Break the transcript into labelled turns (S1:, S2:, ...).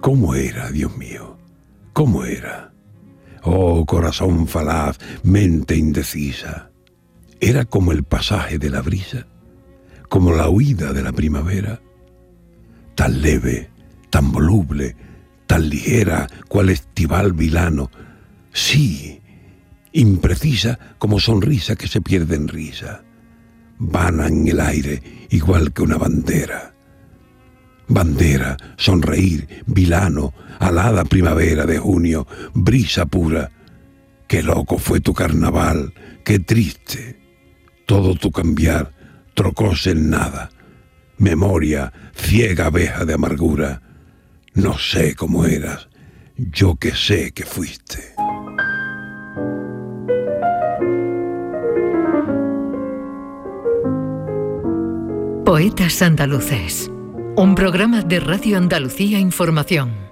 S1: ¿Cómo era, Dios mío? ¿Cómo era? Oh, corazón falaz, mente indecisa. Era como el pasaje de la brisa, como la huida de la primavera, tan leve, tan voluble, tan ligera, cual estival vilano. Sí, imprecisa como sonrisa que se pierde en risa, vana en el aire, igual que una bandera. Bandera, sonreír, vilano, alada primavera de junio, brisa pura. Qué loco fue tu carnaval, qué triste. Todo tu cambiar trocóse en nada. Memoria, ciega abeja de amargura. No sé cómo eras, yo que sé que fuiste.
S2: Poetas andaluces. Un programa de Radio Andalucía Información.